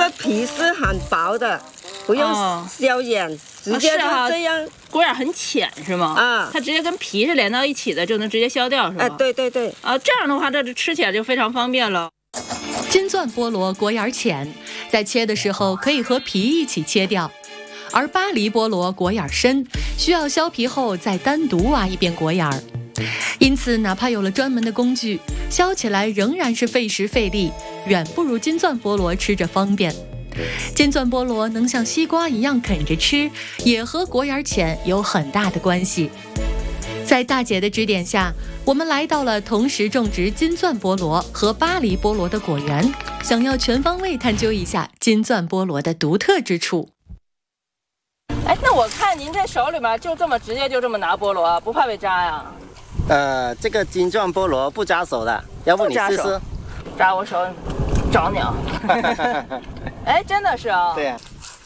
个皮是很薄的，不用削眼，直接就这样。 果眼很浅是吗？ 啊， 它直接跟皮是连到一起的，就能直接削掉是吗？ 对对对。 啊，这样的话，这吃起来就非常方便了。 金钻菠萝果眼浅，在切的时候可以和皮一起切掉，而巴黎菠萝果眼深，需要削皮后再单独挖一遍果眼儿。因此，哪怕有了专门的工具，削起来仍然是费时费力，远不如金钻菠萝吃着方便。金钻菠萝能像西瓜一样啃着吃，也和果眼浅有很大的关系。在大姐的指点下，我们来到了同时种植金钻菠萝和巴黎菠萝的果园，想要全方位探究一下金钻菠萝的独特之处。 哎，那我看您这手里面就这么直接就这么拿菠萝，不怕被扎呀？ 这个金钻菠萝不扎手的，要不你试试？ 扎我手，找你啊！哎，真的是啊。 对呀。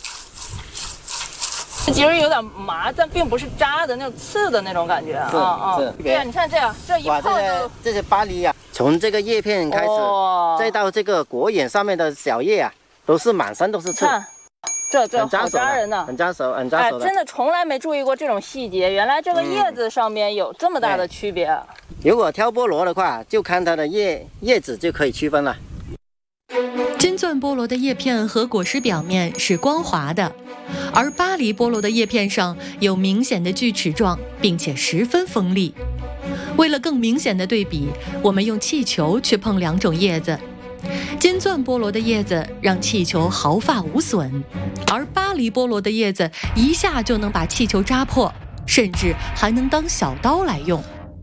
其实有点麻，但并不是扎的那种刺的那种感觉啊。 是。 对呀，你看这样，这一碰就这些巴黎呀，从这个叶片开始，再到这个果眼上面的小叶啊，都是满身都是刺。 这很扎手， 好扎人呢， 很扎手，很扎手的。 真的从来没注意过这种细节，原来这个叶子上面有这么大的区别。 如果挑菠萝的话，就看它的叶子就可以区分了。 金钻菠萝的叶片和果实表面是光滑的，而巴黎菠萝的叶片上有明显的锯齿状，并且十分锋利。为了更明显的对比，我们用气球去碰两种叶子。金钻菠萝的叶子让气球毫发无损，而巴黎菠萝的叶子一下就能把气球扎破，甚至还能当小刀来用。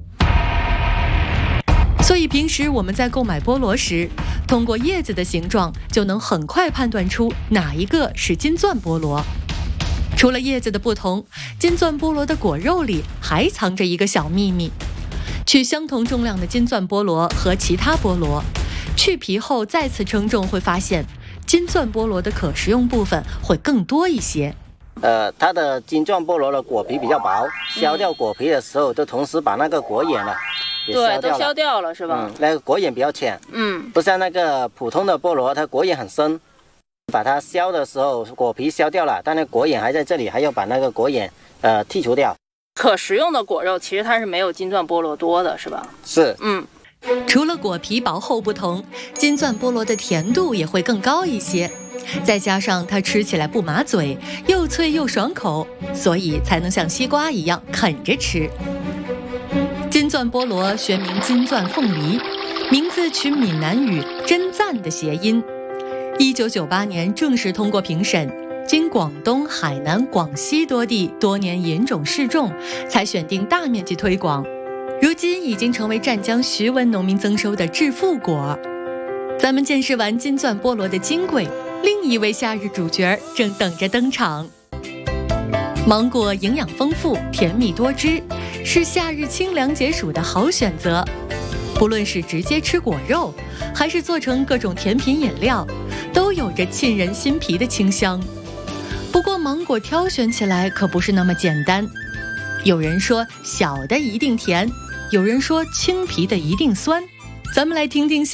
所以平时我们在购买菠萝时，通过叶子的形状就能很快判断出哪一个是金钻菠萝。除了叶子的不同，金钻菠萝的果肉里还藏着一个小秘密。取相同重量的金钻菠萝和其他菠萝，去皮后再次称重，会发现金钻菠萝的可食用部分会更多一些。 它的金钻菠萝的果皮比较薄，削掉果皮的时候，就同时把那个果眼了也削掉了。 对，都削掉了是吧？ 那个果眼比较浅，不像那个普通的菠萝，它果眼很深。把它削的时候，果皮削掉了，但那果眼还在这里，还要把那个果眼剔除掉。 可食用的果肉其实它是没有金钻菠萝多的，是吧？ 是， 除了果皮薄厚不同，金钻菠萝的甜度也会更高一些，再加上它吃起来不麻嘴，又脆又爽口，所以才能像西瓜一样啃着吃。金钻菠萝学名金钻凤梨，名字取闽南语真赞的谐音。1998年正式通过评审，经广东、海南、广西多地多年引种试种，才选定大面积推广。如今已经成为湛江徐闻农民增收的致富果。咱们见识完金钻菠萝的金贵，另一位夏日主角正等着登场。芒果营养丰富，甜蜜多汁，是夏日清凉解暑的好选择。不论是直接吃果肉，还是做成各种甜品饮料，都有着沁人心脾的清香。不过芒果挑选起来可不是那么简单，有人说小的一定甜，有人说青皮的一定酸。咱们来听听